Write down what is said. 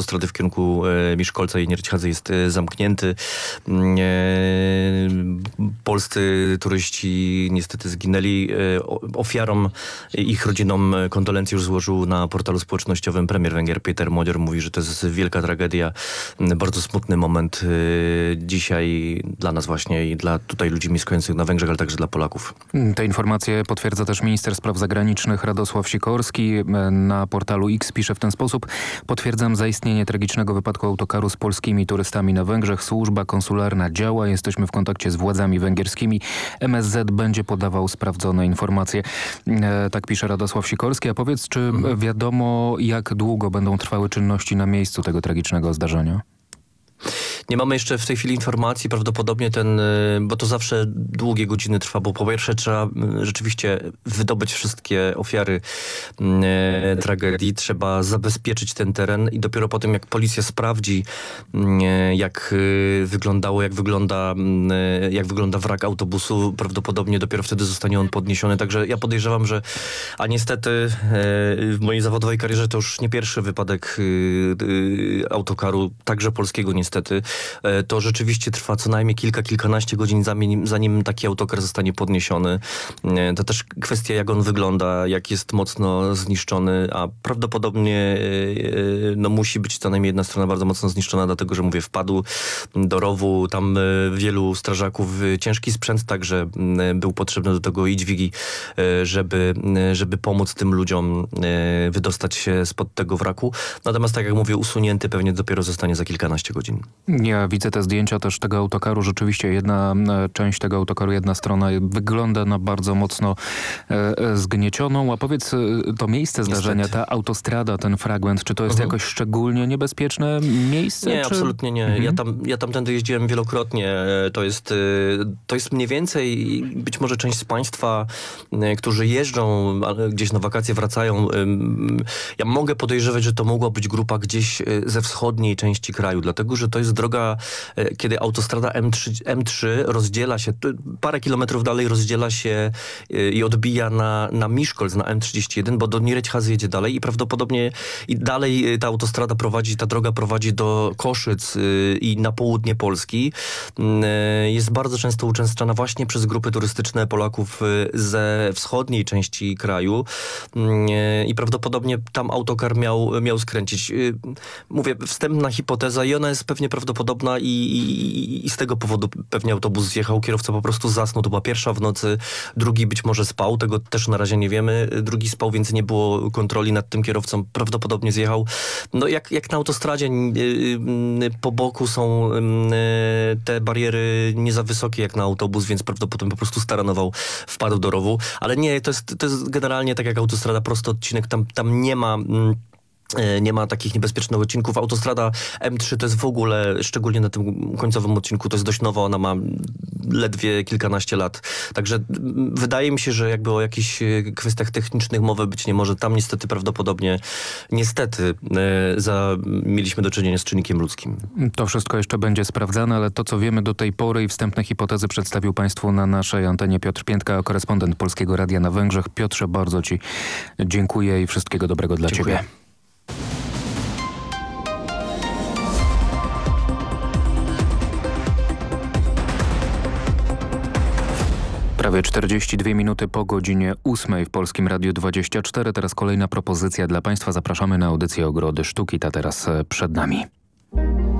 autostrady w kierunku Miszkolca i Nierchadzy jest zamknięty. Polscy turyści niestety zginęli. Ofiarom i ich rodzinom kondolencje już złożył na portalu społecznościowym premier Węgier Péter Magyar. Mówi, że to jest wielka tragedia, bardzo smutny moment dzisiaj dla nas właśnie i dla tutaj ludzi mieszkających na Węgrzech, ale także dla Polaków. Te informacje potwierdza też minister spraw zagranicznych Radosław Sikorski. Na portalu X pisze w ten sposób: potwierdzam zaistnienie tragicznego wypadku autokaru z polskimi turystami na Węgrzech. Służba konsularna działa. Jesteśmy w kontakcie z władzami węgierskimi. MSZ będzie podawał sprawdzone informacje. Tak pisze Radosław Sikorski. A powiedz, czy wiadomo, jak długo będą trwały czynności na miejscu tego tragicznego zdarzenia? Nie mamy jeszcze w tej chwili informacji, prawdopodobnie bo to zawsze długie godziny trwa, bo po pierwsze trzeba rzeczywiście wydobyć wszystkie ofiary tragedii, trzeba zabezpieczyć ten teren i dopiero potem jak policja sprawdzi, jak wygląda wrak autobusu, prawdopodobnie dopiero wtedy zostanie on podniesiony. Także ja podejrzewam, że niestety w mojej zawodowej karierze to już nie pierwszy wypadek autokaru, także polskiego niestety. To rzeczywiście trwa co najmniej kilkanaście godzin, zanim taki autokar zostanie podniesiony. To też kwestia, jak on wygląda, jak jest mocno zniszczony, a prawdopodobnie musi być co najmniej jedna strona bardzo mocno zniszczona, dlatego że mówię, wpadł do rowu, tam wielu strażaków, ciężki sprzęt także był potrzebny do tego i dźwigi, żeby pomóc tym ludziom wydostać się spod tego wraku. Natomiast tak jak mówię, usunięty pewnie dopiero zostanie za kilkanaście godzin. Ja widzę te zdjęcia też tego autokaru. Rzeczywiście jedna część tego autokaru, jedna strona wygląda na bardzo mocno zgniecioną. A powiedz, to miejsce zdarzenia, niestety. Ta autostrada, ten fragment, czy to jest jakoś szczególnie niebezpieczne miejsce? Nie, absolutnie nie. Ja tamtędy jeździłem wielokrotnie. To jest mniej więcej, być może część z państwa, którzy jeżdżą gdzieś na wakacje, wracają. Ja mogę podejrzewać, że to mogła być grupa gdzieś ze wschodniej części kraju, dlatego że to jest droga, kiedy autostrada M3 rozdziela się, parę kilometrów dalej rozdziela się i odbija na Miszkolc, na M31, bo do Nierechadzy jedzie dalej i prawdopodobnie i dalej ta autostrada ta droga prowadzi do Koszyc i na południe Polski. Jest bardzo często uczęszczana właśnie przez grupy turystyczne Polaków ze wschodniej części kraju i prawdopodobnie tam autokar miał skręcić. Mówię, wstępna hipoteza i ona jest pewnie prawdopodobna i z tego powodu pewnie autobus zjechał. Kierowca po prostu zasnął. To była pierwsza w nocy, drugi być może spał. Tego też na razie nie wiemy. Drugi spał, więc nie było kontroli nad tym kierowcą. Prawdopodobnie zjechał. No jak na autostradzie po boku są te bariery nie za wysokie jak na autobus, więc prawdopodobnie po prostu staranował, wpadł do rowu. Ale nie, to jest generalnie tak jak autostrada, prosty odcinek. Tam nie ma takich niebezpiecznych odcinków. Autostrada M3 to jest w ogóle, szczególnie na tym końcowym odcinku, to jest dość nowa, ona ma ledwie kilkanaście lat. Także wydaje mi się, że jakby o jakichś kwestiach technicznych mowy być nie może. Tam niestety prawdopodobnie, mieliśmy do czynienia z czynnikiem ludzkim. To wszystko jeszcze będzie sprawdzane, ale to co wiemy do tej pory i wstępne hipotezy przedstawił Państwu na naszej antenie Piotr Piętka, korespondent Polskiego Radia na Węgrzech. Piotrze, bardzo Ci dziękuję i wszystkiego dobrego dla Ciebie. Prawie 42 minuty po godzinie 8 w Polskim Radiu 24. Teraz kolejna propozycja dla Państwa. Zapraszamy na audycję Ogrody Sztuki. Ta teraz przed nami.